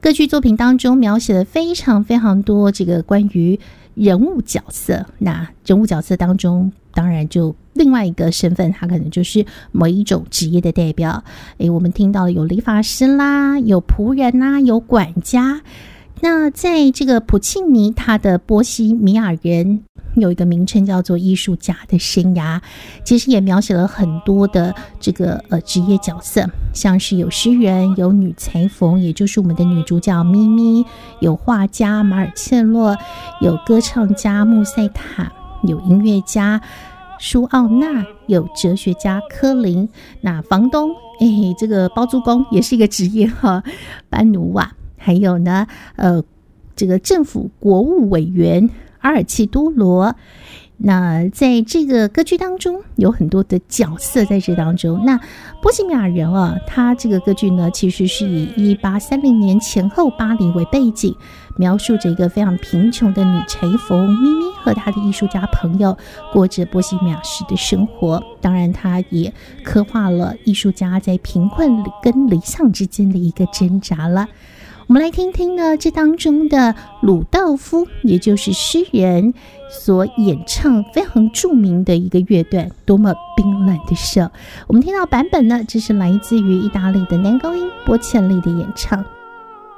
歌剧作品当中描写了非常非常多这个关于人物角色，那人物角色当中当然就另外一个身份，他可能就是某一种职业的代表。我们听到有理发师啦，有仆人啦，有管家。那在这个普契尼他的波西米亚人有一个名称叫做艺术家的生涯，其实也描写了很多的这个职业角色，像是有诗人，有女裁缝，也就是我们的女主角咪咪，有画家马尔切洛，有歌唱家穆塞塔，有音乐家舒奥纳，有哲学家科林。那房东这个包租公也是一个职业班努瓦。还有呢这个政府国务委员阿尔契多罗。那在这个歌剧当中有很多的角色在这当中。那波西米亚人他这个歌剧呢其实是以1830年前后巴黎为背景，描述着一个非常贫穷的女裁缝咪咪和她的艺术家朋友过着波西米亚式的生活。当然他也刻画了艺术家在贫困跟理想之间的一个挣扎了。我们来听听呢这当中的鲁道夫，也就是诗人所演唱非常著名的一个乐段，多么冰冷的手。我们听到版本呢，这是来自于意大利的男高音波切利的演唱。